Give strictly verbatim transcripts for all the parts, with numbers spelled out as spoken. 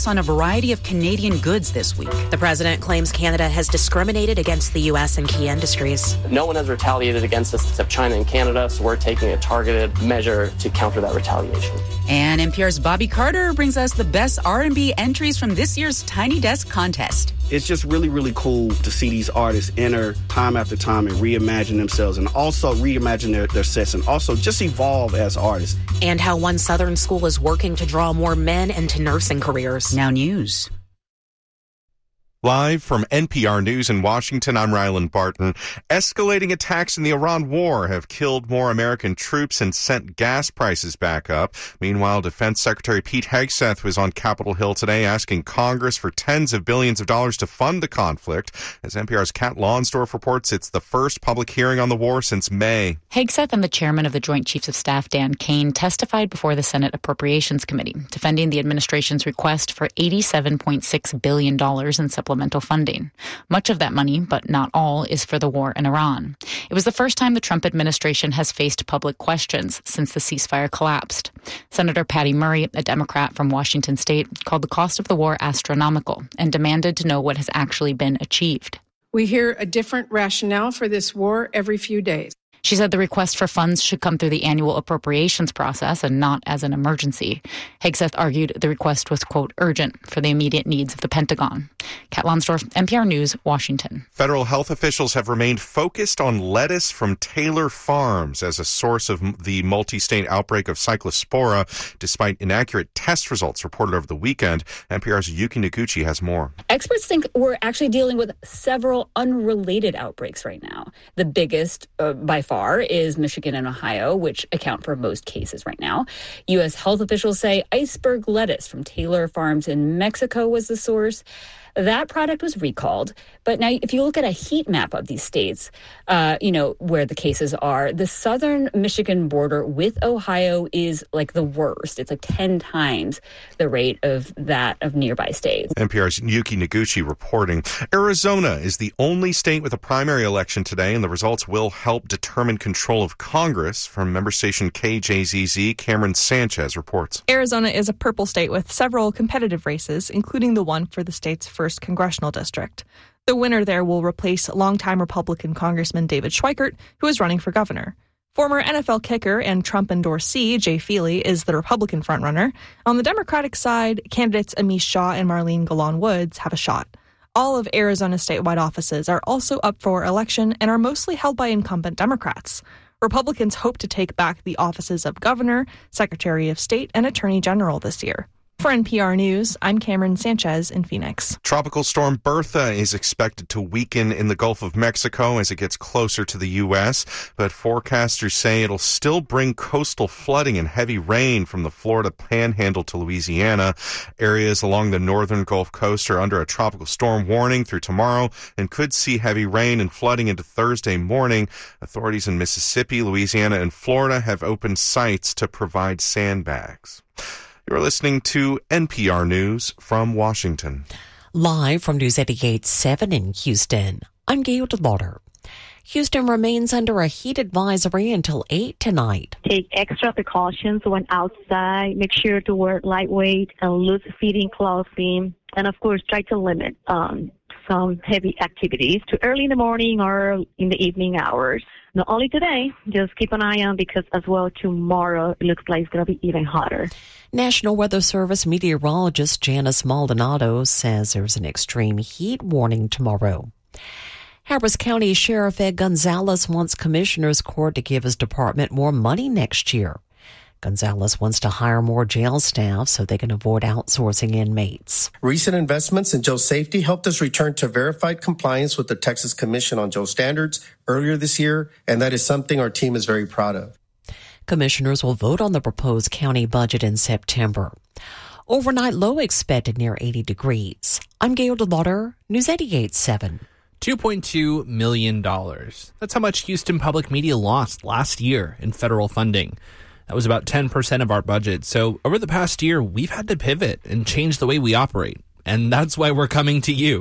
tariffs on a variety of Canadian goods this week. The president claims Canada has discriminated against the U S and key industries. No one has retaliated against us except China and Canada, so we're taking a targeted measure to counter that retaliation. And N P R's Bobby Carter brings us the best R and B entries from this year's Tiny Desk contest. It's just really, really cool to see these artists enter time after time and reimagine themselves and also reimagine their, their sets and also just evolve as artists. And how one Southern school is working to draw more men into nursing careers. Now news. Live from N P R News in Washington, I'm Rylan Barton. Escalating attacks in the Iran war have killed more American troops and sent gas prices back up. Meanwhile, Defense Secretary Pete Hegseth was on Capitol Hill today asking Congress for tens of billions of dollars to fund the conflict. As N P R's Kat Lonsdorf reports, it's the first public hearing on the war since May. Hegseth and the chairman of the Joint Chiefs of Staff, Dan Kane, testified before the Senate Appropriations Committee, defending the administration's request for eighty-seven point six billion dollars in supplemental funding. Much of that money, but not all, is for the war in Iran. It was the first time the Trump administration has faced public questions since the ceasefire collapsed. Senator Patty Murray, a Democrat from Washington state, called the cost of the war astronomical and demanded to know what has actually been achieved. We hear a different rationale for this war every few days. She said the request for funds should come through the annual appropriations process and not as an emergency. Hegseth argued the request was, quote, urgent for the immediate needs of the Pentagon. Kat Lonsdorf, N P R News, Washington. Federal health officials have remained focused on lettuce from Taylor Farms as a source of the multi-state outbreak of Cyclospora, despite inaccurate test results reported over the weekend. N P R's Yuki Noguchi has more. Experts think we're actually dealing with several unrelated outbreaks right now. The biggest, uh, by far, is Michigan and Ohio, which account for most cases right now. U S health officials say iceberg lettuce from Taylor Farms in Mexico was the source. That product was recalled. But now, if you look at a heat map of these states, uh, you know, where the cases are, the southern Michigan border with Ohio is like the worst. It's like ten times the rate of that of nearby states. N P R's Yuki Noguchi reporting. Arizona is the only state with a primary election today, and the results will help determine control of Congress. From member station K J Z Z, Cameron Sanchez reports. Arizona is a purple state with several competitive races, including the one for the state's first congressional district. The winner there will replace longtime Republican Congressman David Schweikert, who is running for governor. Former N F L kicker and Trump endorsee Jay Feely is the Republican frontrunner. On the Democratic side, candidates Amish Shaw and Marlene Golan Woods have a shot. All of Arizona's statewide offices are also up for election and are mostly held by incumbent Democrats. Republicans hope to take back the offices of governor, secretary of state, and attorney general this year. For N P R News, I'm Cameron Sanchez in Phoenix. Tropical storm Bertha is expected to weaken in the Gulf of Mexico as it gets closer to the U S, but forecasters say it'll still bring coastal flooding and heavy rain from the Florida Panhandle to Louisiana. Areas along the northern Gulf Coast are under a tropical storm warning through tomorrow and could see heavy rain and flooding into Thursday morning. Authorities in Mississippi, Louisiana, and Florida have opened sites to provide sandbags. You're listening to N P R News from Washington. Live from News eighty-eight point seven in Houston, I'm Gail DeLauder. Houston remains under a heat advisory until eight tonight. Take extra precautions when outside. Make sure to wear lightweight and loose-fitting clothing. And, of course, try to limit um, some heavy activities to early in the morning or in the evening hours. Not only today, just keep an eye on because as well tomorrow it looks like it's going to be even hotter. National Weather Service meteorologist Janice Maldonado says there's an extreme heat warning tomorrow. Harris County Sheriff Ed Gonzalez wants Commissioner's Court to give his department more money next year. Gonzalez wants to hire more jail staff so they can avoid outsourcing inmates. Recent investments in jail safety helped us return to verified compliance with the Texas Commission on Jail Standards earlier this year, and that is something our team is very proud of. Commissioners will vote on the proposed county budget in September. Overnight low expected near eighty degrees. I'm Gail DeLauder, News eighty-eight point seven. two point two million dollars. That's how much Houston Public Media lost last year in federal funding. That was about ten percent of our budget. So over the past year, we've had to pivot and change the way we operate. And that's why we're coming to you.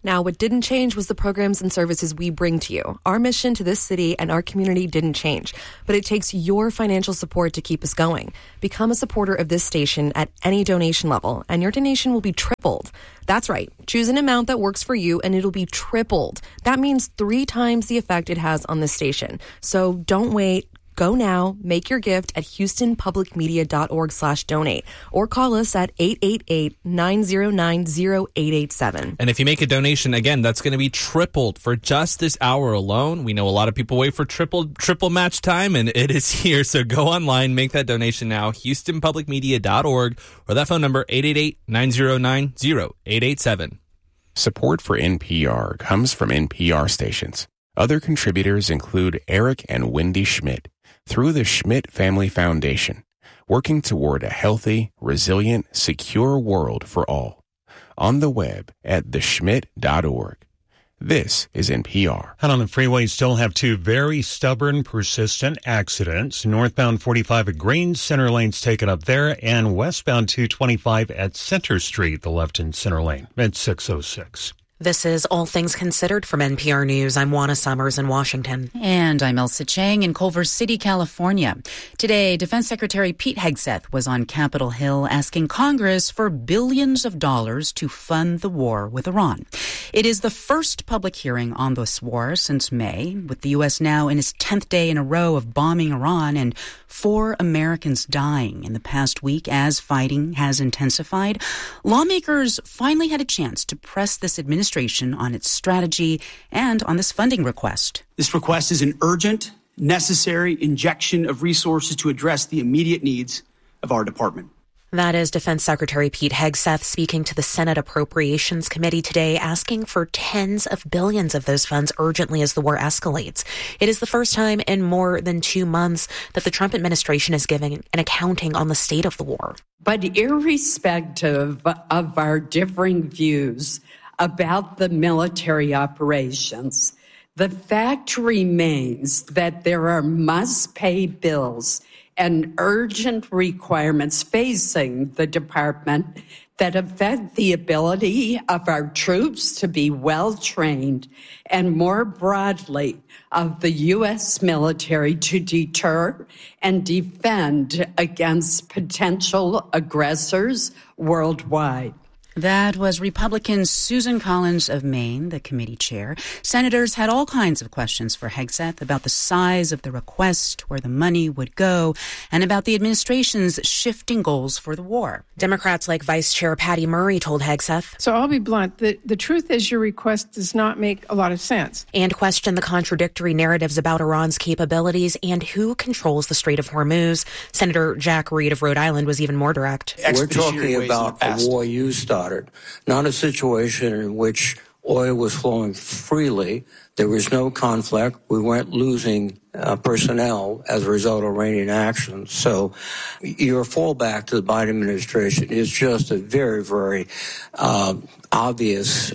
Now, what didn't change was the programs and services we bring to you. Our mission to this city and our community didn't change, but it takes your financial support to keep us going. Become a supporter of this station at any donation level, and your donation will be tripled. That's right. Choose an amount that works for you, and it'll be tripled. That means three times the effect it has on this station. So don't wait. Go now, make your gift at houstonpublicmedia.org slash donate or call us at eight eight eight, nine zero nine, zero eight eight seven. And if you make a donation, again, that's going to be tripled for just this hour alone. We know a lot of people wait for triple triple match time, and it is here. So go online, make that donation now, houston public media dot org, or that phone number, eight eight eight, nine zero nine, zero eight eight seven. Support for N P R comes from N P R stations. Other contributors include Eric and Wendy Schmidt, through the Schmidt Family Foundation, working toward a healthy, resilient, secure world for all. On the web at the schmidt dot org. This is N P R. And on the freeway, still have two very stubborn, persistent accidents. Northbound forty-five at Green, center lane's taken up there, and westbound two twenty-five at Center Street, the left and center lane at six oh six. This is All Things Considered from N P R News. I'm Juana Summers in Washington. And I'm Elsa Chang in Culver City, California. Today, Defense Secretary Pete Hegseth was on Capitol Hill asking Congress for billions of dollars to fund the war with Iran. It is the first public hearing on this war since May, with the U S now in its tenth day in a row of bombing Iran and four Americans dying in the past week as fighting has intensified. Lawmakers finally had a chance to press this administration on its strategy and on this funding request. This request is an urgent, necessary injection of resources to address the immediate needs of our department. That is Defense Secretary Pete Hegseth speaking to the Senate Appropriations Committee today, asking for tens of billions of those funds urgently as the war escalates. It is the first time in more than two months that the Trump administration is giving an accounting on the state of the war. But irrespective of our differing views about the military operations, the fact remains that there are must-pay bills and urgent requirements facing the department that affect the ability of our troops to be well-trained and, more broadly, of the U S military to deter and defend against potential aggressors worldwide. That was Republican Susan Collins of Maine, the committee chair. Senators had all kinds of questions for Hegseth about the size of the request, where the money would go, and about the administration's shifting goals for the war. Democrats like Vice Chair Patty Murray told Hegseth. So I'll be blunt. The, the truth is your request does not make a lot of sense. And questioned the contradictory narratives about Iran's capabilities and who controls the Strait of Hormuz. Senator Jack Reed of Rhode Island was even more direct. We're talking about a war you started. Not a situation in which oil was flowing freely. There was no conflict. We weren't losing uh, personnel as a result of Iranian actions. So your fallback to the Biden administration is just a very, very uh, obvious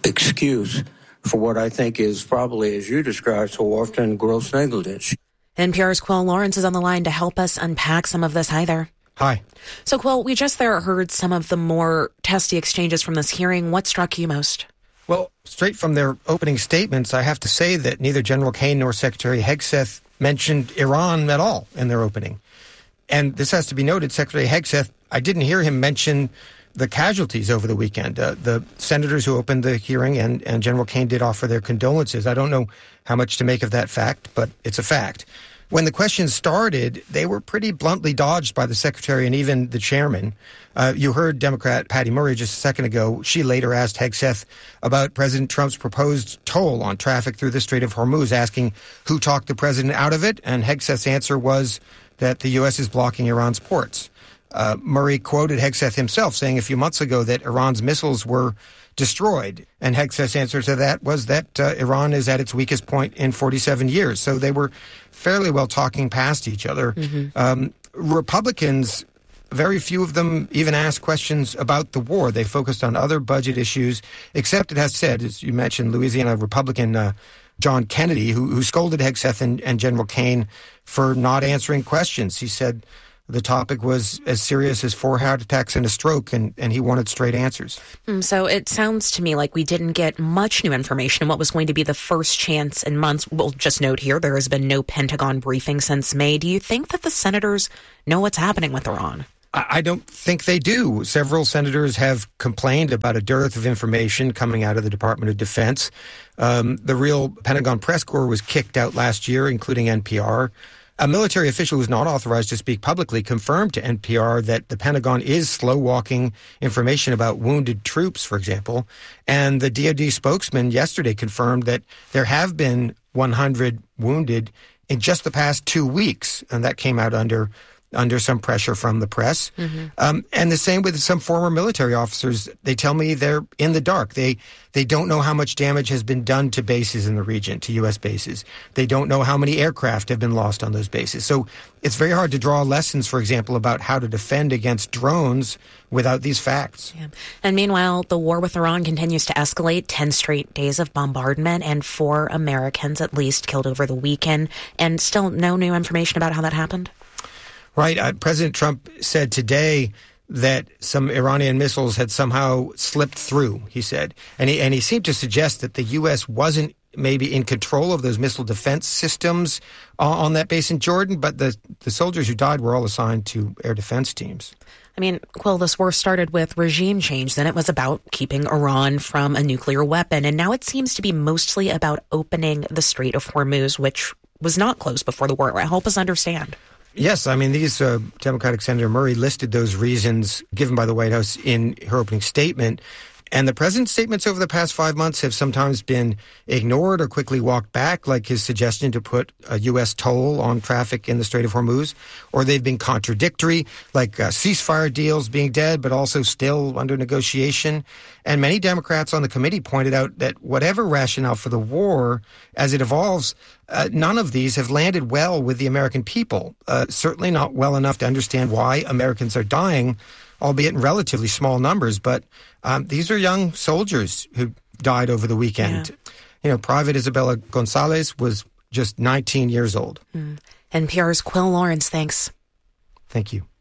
excuse for what I think is probably, as you described so often, gross negligence. N P R's Quill Lawrence is on the line to help us unpack some of this. Hi there. Hi. So, Quill, we just there heard some of the more testy exchanges from this hearing. What struck you most? Well, straight from their opening statements, I have to say that neither General Kaine nor Secretary Hegseth mentioned Iran at all in their opening. And this has to be noted, Secretary Hegseth, I didn't hear him mention the casualties over the weekend. Uh, the senators who opened the hearing and, and General Kaine did offer their condolences. I don't know how much to make of that fact, but it's a fact. When the questions started, they were pretty bluntly dodged by the secretary and even the chairman. Uh, you heard Democrat Patty Murray just a second ago. She later asked Hegseth about President Trump's proposed toll on traffic through the Strait of Hormuz, asking who talked the president out of it. And Hegseth's answer was that the U S is blocking Iran's ports. Uh, Murray quoted Hegseth himself saying a few months ago that Iran's missiles were destroyed. And Hegseth's answer to that was that uh, Iran is at its weakest point in forty-seven years. So they were fairly well talking past each other. Mm-hmm. Um, Republicans, very few of them even asked questions about the war. They focused on other budget issues, except it has said, as you mentioned, Louisiana Republican uh, John Kennedy, who, who scolded Hegseth and, and General Kaine for not answering questions. He said the topic was as serious as four heart attacks and a stroke, and, and he wanted straight answers. So it sounds to me like we didn't get much new information in what was going to be the first chance in months. We'll just note here, there has been no Pentagon briefing since May. Do you think that the senators know what's happening with Iran? I don't think they do. Several senators have complained about a dearth of information coming out of the Department of Defense. Um, the real Pentagon press corps was kicked out last year, including N P R. A military official who's not authorized to speak publicly confirmed to N P R that the Pentagon is slow-walking information about wounded troops, for example. And the D O D spokesman yesterday confirmed that there have been one hundred wounded in just the past two weeks, and that came out under under some pressure from the press. Mm-hmm. Um, and the same with some former military officers. They tell me they're in the dark. They they don't know how much damage has been done to bases in the region, to U S bases. They don't know how many aircraft have been lost on those bases. So it's very hard to draw lessons, for example, about how to defend against drones without these facts. Yeah. And meanwhile, the war with Iran continues to escalate. Ten straight days of bombardment and four Americans at least killed over the weekend. And still no new information about how that happened? Right. Uh, President Trump said today that some Iranian missiles had somehow slipped through, he said. And he, and he seemed to suggest that the U S wasn't maybe in control of those missile defense systems uh, on that base in Jordan, but the, the soldiers who died were all assigned to air defense teams. I mean, Quill, this war started with regime change. Then it was about keeping Iran from a nuclear weapon. And now it seems to be mostly about opening the Strait of Hormuz, which was not closed before the war. Help us understand. Yes, I mean, these uh, Democratic Senator Murray listed those reasons given by the White House in her opening statement. And the president's statements over the past five months have sometimes been ignored or quickly walked back, like his suggestion to put a U S toll on traffic in the Strait of Hormuz. Or they've been contradictory, like uh, ceasefire deals being dead, but also still under negotiation. And many Democrats on the committee pointed out that whatever rationale for the war, as it evolves, uh, none of these have landed well with the American people. Uh, certainly not well enough to understand why Americans are dying, albeit in relatively small numbers. But um, these are young soldiers who died over the weekend. Yeah. You know, Private Isabella Gonzalez was just nineteen years old. Mm. N P R's Quill Lawrence, thanks. Thank you.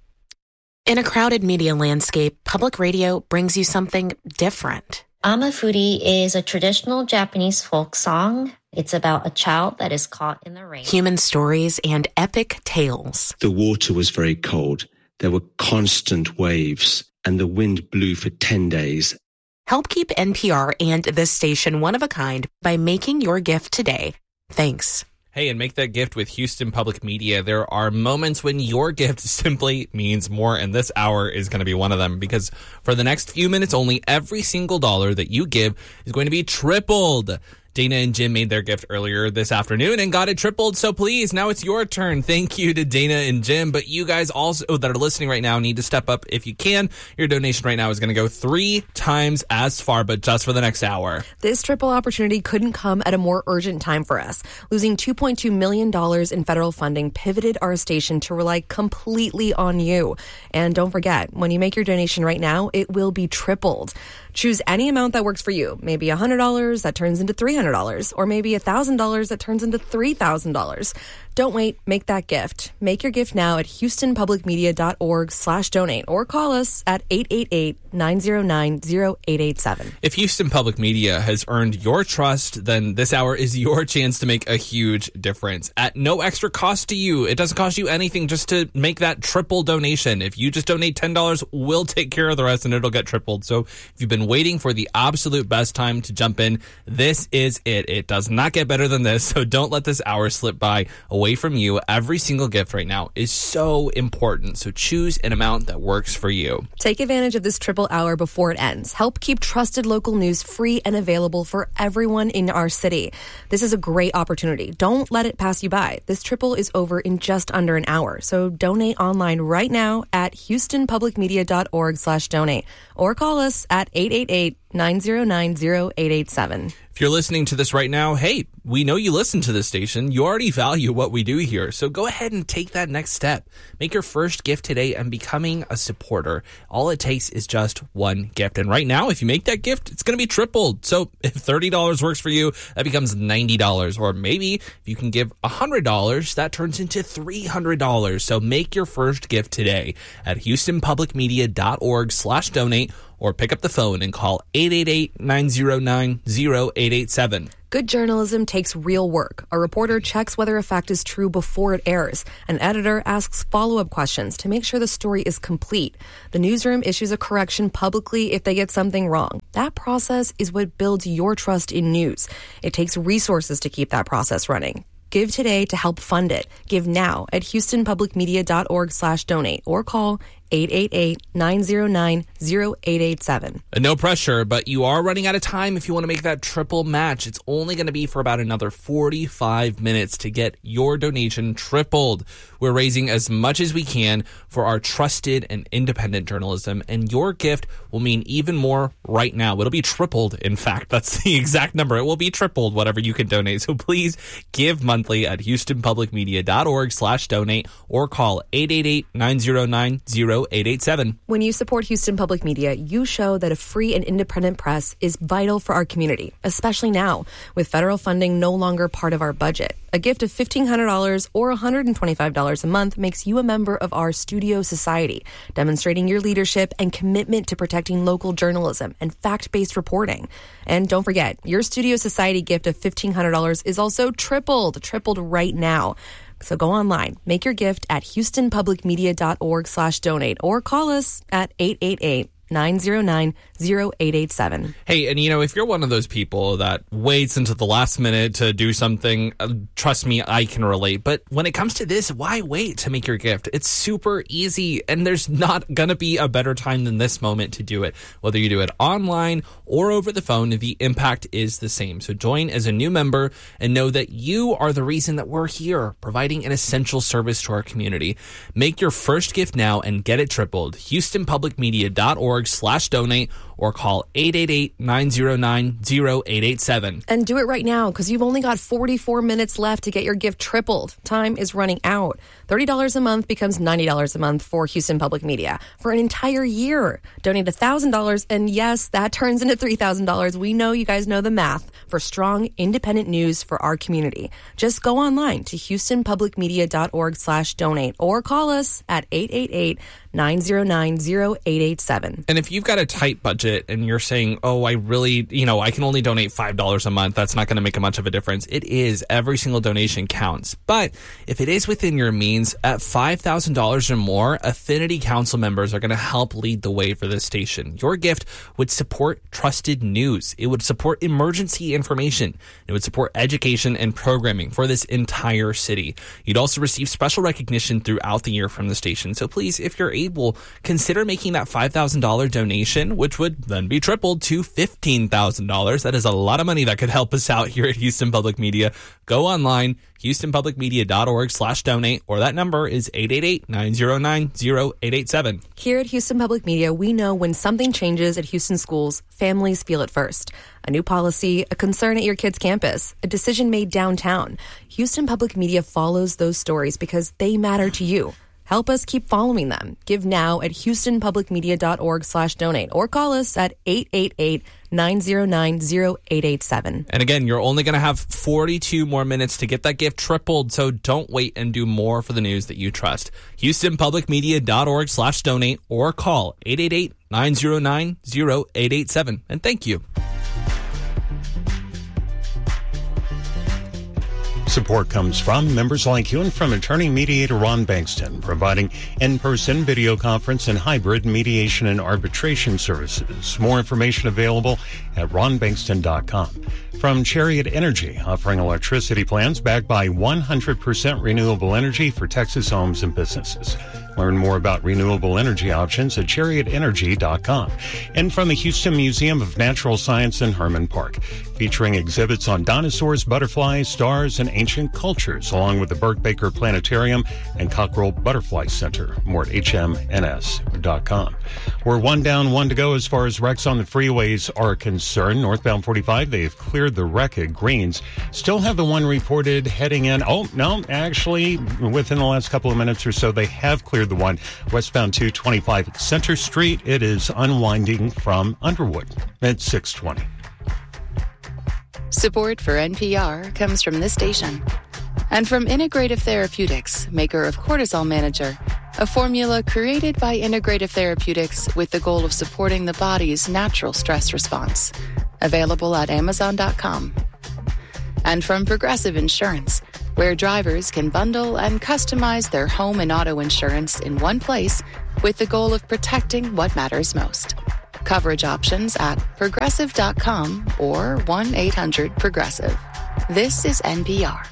In a crowded media landscape, public radio brings you something different. Amafuri is a traditional Japanese folk song. It's about a child that is caught in the rain. Human stories and epic tales. The water was very cold. There were constant waves, and the wind blew for ten days. Help keep N P R and this station one of a kind by making your gift today. Thanks. Hey, and make that gift with Houston Public Media. There are moments when your gift simply means more, and this hour is going to be one of them, because for the next few minutes only, every single dollar that you give is going to be tripled. Dana and Jim made their gift earlier this afternoon and got it tripled. So please, now it's your turn. Thank you to Dana and Jim. But you guys also that are listening right now need to step up if you can. Your donation right now is going to go three times as far, but just for the next hour. This triple opportunity couldn't come at a more urgent time for us. Losing two point two million dollars in federal funding pivoted our station to rely completely on you. And don't forget, when you make your donation right now, it will be tripled. Choose any amount that works for you. Maybe one hundred dollars that turns into three hundred dollars, or maybe one thousand dollars that turns into three thousand dollars. Don't wait. Make that gift. Make your gift now at houstonpublicmedia.org slash donate or call us at eight eight eight, nine zero nine, zero eight eight seven. If Houston Public Media has earned your trust, then this hour is your chance to make a huge difference. At no extra cost to you. It doesn't cost you anything just to make that triple donation. If you just donate ten dollars, we'll take care of the rest and it'll get tripled. So if you've been waiting for the absolute best time to jump in, this is it. It does not get better than this, so don't let this hour slip by away from you. Every single gift right now is so important, so choose an amount that works for you. Take advantage of this triple hour before it ends. Help keep trusted local news free and available for everyone in our city. This is a great opportunity. Don't let it pass you by. This triple is over in just under an hour, so donate online right now at houstonpublicmedia.org slash donate or call us at eight eight eight, nine zero nine, zero eight eight seven. If you're listening to this right now, hey, we know you listen to this station. You already value what we do here. So go ahead and take that next step. Make your first gift today and becoming a supporter. All it takes is just one gift. And right now, if you make that gift, it's going to be tripled. So if thirty dollars works for you, that becomes ninety dollars. Or maybe if you can give one hundred dollars, that turns into three hundred dollars. So make your first gift today at houstonpublicmedia.org slash donate or pick up the phone and call eight eight eight, nine zero nine, zero eight eight seven. Good journalism takes real work. A reporter checks whether a fact is true before it airs. An editor asks follow-up questions to make sure the story is complete. The newsroom issues a correction publicly if they get something wrong. That process is what builds your trust in news. It takes resources to keep that process running. Give today to help fund it. Give now at houstonpublicmedia.org slash donate or call eight eight eight, nine zero nine, zero eight eight seven. No pressure, but you are running out of time if you want to make that triple match. It's only going to be for about another forty-five minutes to get your donation tripled. We're raising as much as we can for our trusted and independent journalism, and your gift will mean even more right now. It'll be tripled, in fact. That's the exact number. It will be tripled, whatever you can donate. So please give monthly at houstonpublicmedia.org slash donate or call eight eight eight, nine zero nine, zero eight eight seven. When you support Houston Public Media, you show that a free and independent press is vital for our community, especially now, with federal funding no longer part of our budget. A gift of fifteen hundred dollars or one hundred twenty-five dollars a month makes you a member of our Studio Society, demonstrating your leadership and commitment to protecting local journalism and fact-based reporting. And don't forget, your Studio Society gift of fifteen hundred dollars is also tripled, tripled right now. So go online, make your gift at houstonpublicmedia.org slash donate or call us at eight eight eight, nine zero nine, zero eight eight seven. Hey, and you know, if you're one of those people that waits until the last minute to do something, uh, trust me, I can relate. But when it comes to this, why wait to make your gift? It's super easy, and there's not going to be a better time than this moment to do it. Whether you do it online or over the phone, the impact is the same. So join as a new member and know that you are the reason that we're here, providing an essential service to our community. Make your first gift now and get it tripled. houstonpublicmedia.org slash donate or call eight eight eight, nine zero nine, zero eight eight seven. And do it right now because you've only got forty-four minutes left to get your gift tripled. Time is running out. thirty dollars a month becomes ninety dollars a month for Houston Public Media for an entire year. Donate one thousand dollars and yes, that turns into three thousand dollars. We know you guys know the math for strong, independent news for our community. Just go online to houstonpublicmedia.org slash donate or call us at eight eight eight, nine zero nine, zero eight eight seven. And if you've got a tight budget and you're saying, oh, I really, you know, I can only donate five dollars a month, that's not going to make much of a difference. It is. Every single donation counts. But if it is within your means, at five thousand dollars or more, Affinity Council members are going to help lead the way for this station. Your gift would support trusted news. It would support emergency information. It would support education and programming for this entire city. You'd also receive special recognition throughout the year from the station. So please, if you're able, consider making that five thousand dollars donation, which would then be tripled to fifteen thousand dollars. That is a lot of money that could help us out here at Houston Public Media. Go online, houstonpublicmedia.org slash donate, or that number is eight eight eight, nine zero nine, zero eight eight seven. Here at Houston Public Media, we know when something changes at Houston schools, families feel it first. A new policy, a concern at your kid's campus, a decision made downtown. Houston Public Media follows those stories because they matter to you. Help us keep following them. Give now at houstonpublicmedia.org slash donate or call us at eight eight eight, nine zero nine, zero eight eight seven. And again, you're only going to have forty-two more minutes to get that gift tripled, so don't wait and do more for the news that you trust. houstonpublicmedia.org slash donate or call eight eight eight, nine zero nine, zero eight eight seven. And thank you. Support comes from members like you and from attorney mediator Ron Bankston, providing in-person video conference and hybrid mediation and arbitration services. More information available at ron bankston dot com. From Chariot Energy, offering electricity plans backed by one hundred percent renewable energy for Texas homes and businesses. Learn more about renewable energy options at chariot energy dot com. And from the Houston Museum of Natural Science in Herman Park, featuring exhibits on dinosaurs, butterflies, stars, and ancient cultures, along with the Burt Baker Planetarium and Cockrell Butterfly Center. More at H M N S dot com. We're one down, one to go as far as wrecks on the freeways are concerned. Northbound forty-five, they've cleared the wreck at Greens. Still have the one reported heading in. Oh, no, actually, within the last couple of minutes or so, they have cleared the one westbound two twenty-five at Center Street. It is unwinding from Underwood at six twenty. Support for N P R comes from this station and from Integrative Therapeutics, maker of Cortisol Manager, a formula created by Integrative Therapeutics with the goal of supporting the body's natural stress response. Available at amazon dot com. And from Progressive Insurance, where drivers can bundle and customize their home and auto insurance in one place with the goal of protecting what matters most. Coverage options at progressive dot com or one eight hundred progressive. This is N P R.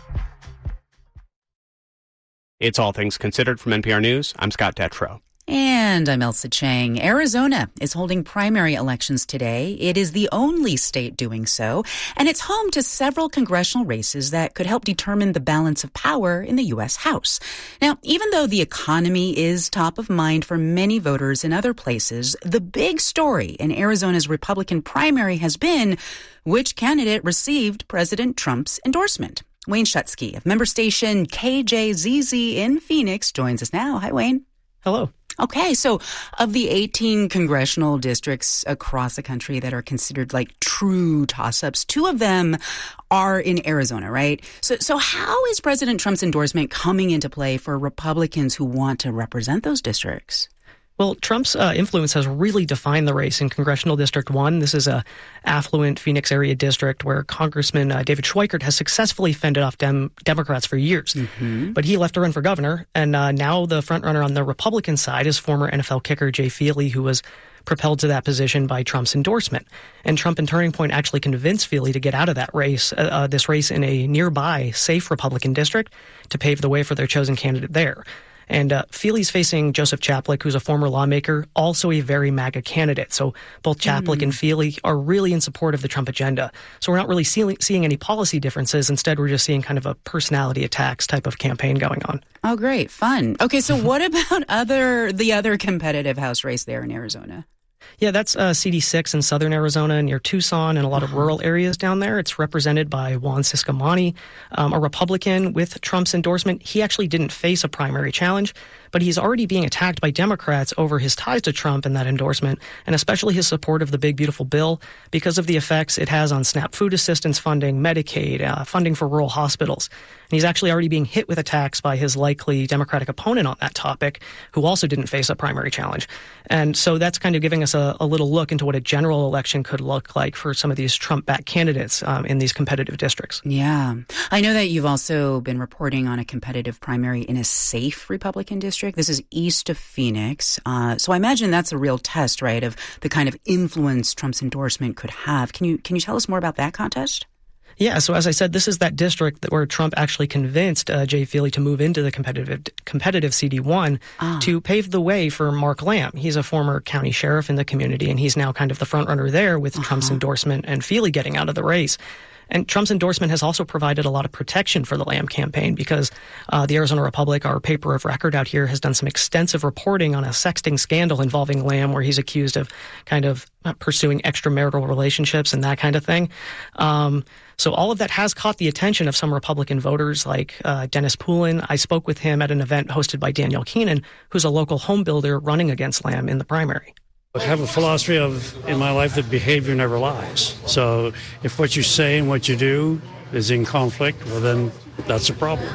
It's All Things Considered from N P R News. I'm Scott Detrow. And I'm Elsa Chang. Arizona is holding primary elections today. It is the only state doing so, and it's home to several congressional races that could help determine the balance of power in the U S. House. Now, even though the economy is top of mind for many voters in other places, the big story in Arizona's Republican primary has been which candidate received President Trump's endorsement. Wayne Schutsky of member station K J Z Z in Phoenix joins us now. Hi, Wayne. Hello. Okay, so of the eighteen congressional districts across the country that are considered like true toss-ups, two of them are in Arizona, right? So so how is President Trump's endorsement coming into play for Republicans who want to represent those districts? Well, Trump's uh, influence has really defined the race in Congressional District one. This is a affluent Phoenix area district where Congressman uh, David Schweikert has successfully fended off Dem- Democrats for years. Mm-hmm. But he left to run for governor, and uh, now the frontrunner on the Republican side is former N F L kicker Jay Feely, who was propelled to that position by Trump's endorsement. And Trump and Turning Point actually convinced Feely to get out of that race, uh, uh, this race in a nearby safe Republican district, to pave the way for their chosen candidate there. And uh, Feely's facing Joseph Chaplik, who's a former lawmaker, also a very MAGA candidate. So both Chaplik mm. and Feely are really in support of the Trump agenda. So we're not really see- seeing any policy differences. Instead, we're just seeing kind of a personality attacks type of campaign going on. Oh, great. Fun. Okay, so what about other the other competitive House race there in Arizona? Yeah, that's uh, C D six in southern Arizona near Tucson and a lot of rural areas down there. It's represented by Juan Ciscomani, um, a Republican with Trump's endorsement. He actually didn't face a primary challenge, but he's already being attacked by Democrats over his ties to Trump and that endorsement, and especially his support of the Big Beautiful Bill because of the effects it has on SNAP food assistance funding, Medicaid, uh, funding for rural hospitals. And he's actually already being hit with attacks by his likely Democratic opponent on that topic, who also didn't face a primary challenge. And so that's kind of giving us a, a little look into what a general election could look like for some of these Trump-backed candidates um, in these competitive districts. Yeah. I know that you've also been reporting on a competitive primary in a safe Republican district. This is east of Phoenix. Uh, so I imagine that's a real test, right, of the kind of influence Trump's endorsement could have. Can you can you tell us more about that contest? Yeah, so as I said, this is that district that where Trump actually convinced uh, Jay Feely to move into the competitive competitive C D one ah. to pave the way for Mark Lamb. He's a former county sheriff in the community, and he's now kind of the front runner there with uh-huh. Trump's endorsement and Feely getting out of the race. And Trump's endorsement has also provided a lot of protection for the Lamb campaign because uh, the Arizona Republic, our paper of record out here, has done some extensive reporting on a sexting scandal involving Lamb where he's accused of kind of pursuing extramarital relationships and that kind of thing. Um, so all of that has caught the attention of some Republican voters like uh, Dennis Poulin. I spoke with him at an event hosted by Danielle Keenan, who's a local home builder running against Lamb in the primary. I have a philosophy of in my life that behavior never lies. So if what you say and what you do is in conflict, well, then that's a problem.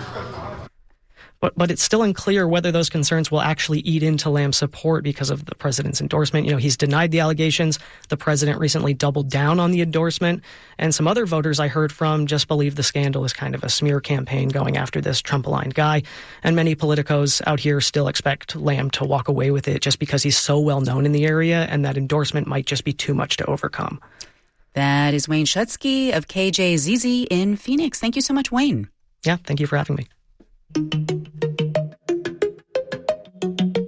But, but it's still unclear whether those concerns will actually eat into Lamb's support because of the president's endorsement. You know, he's denied the allegations. The president recently doubled down on the endorsement. And some other voters I heard from just believe the scandal is kind of a smear campaign going after this Trump-aligned guy. And many politicos out here still expect Lamb to walk away with it just because he's so well known in the area, and that endorsement might just be too much to overcome. That is Wayne Schutsky of K J Z Z in Phoenix. Thank you so much, Wayne. Yeah, thank you for having me.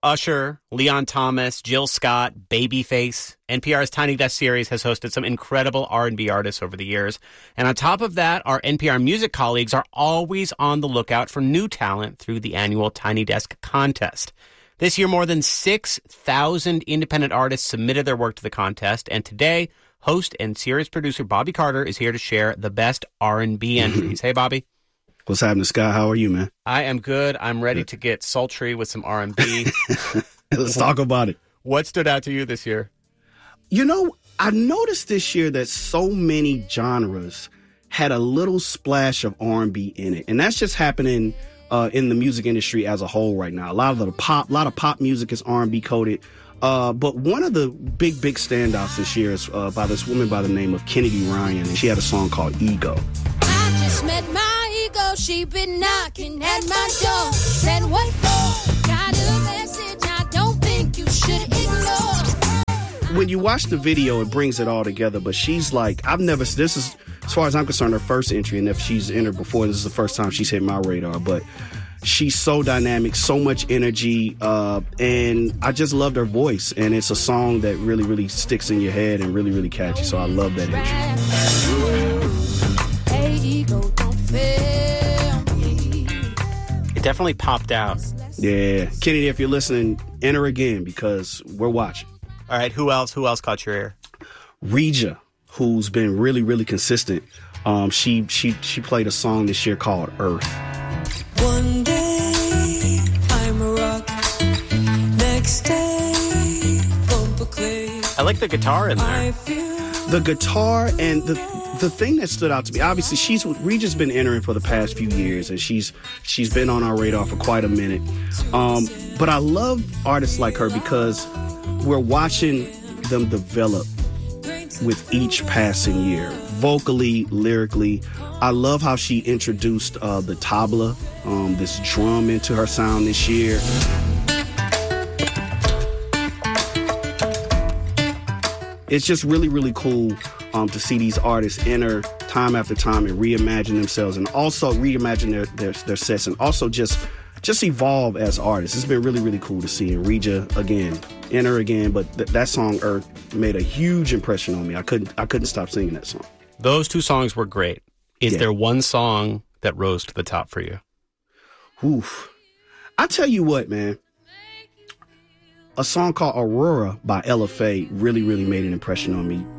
Usher, Leon Thomas, Jill Scott, Babyface. N P R's Tiny Desk series has hosted some incredible R and B artists over the years. And on top of that, our N P R music colleagues are always on the lookout for new talent through the annual Tiny Desk contest. This year, more than six thousand independent artists submitted their work to the contest. And today, host and series producer Bobby Carter is here to share the best R and B entries. Hey, Bobby. What's happening, Scott? How are you, man? I am good. I'm ready to get sultry with some R and B. Let's talk about it. What stood out to you this year? You know, I noticed this year that so many genres had a little splash of R and B in it. And that's just happening uh, in the music industry as a whole right now. A lot of the pop, a lot of pop music is R and B coded. Uh, but one of the big, big standouts this year is uh, by this woman by the name of Kennedy Ryan. And she had a song called Ego. I just met my ego, she been knocking at my door. Said what for? Got a message I don't think you should ignore. When you watch the video, it brings it all together. But she's like, I've never, this is, as far as I'm concerned, her first entry. And if she's entered before, this is the first time she's hit my radar. But she's so dynamic, so much energy. Uh, and I just loved her voice. And it's a song that really, really sticks in your head and really, really catchy. So I love that entry. It definitely popped out. Yeah. Kennedy, if you're listening, enter again because we're watching. All right. Who else? Who else caught your ear? Reja, who's been really, really consistent. Um, she she she played a song this year called Earth. One day I'm a rock. Next day, bumper clay. I like the guitar in there. The guitar and the the thing that stood out to me, obviously, she's Reja's been entering for the past few years, and she's she's been on our radar for quite a minute. Um, but I love artists like her because we're watching them develop with each passing year, vocally, lyrically. I love how she introduced uh, the tabla, um, this drum, into her sound this year. It's just really, really cool um, to see these artists enter time after time and reimagine themselves, and also reimagine their, their, their sets, and also just just evolve as artists. It's been really, really cool to see. And Reja, again, enter again, but th- that song Earth made a huge impression on me. I couldn't I couldn't stop singing that song. Those two songs were great. Is yeah. there one song that rose to the top for you? Oof. I tell you what, man. A song called Aurora by Ella Faye really, really made an impression on me.